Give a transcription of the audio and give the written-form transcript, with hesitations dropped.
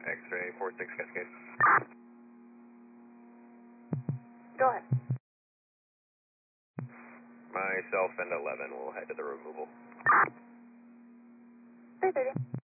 X-ray 46 Cascade. Go ahead. Myself and 11 will head to the removal. 330.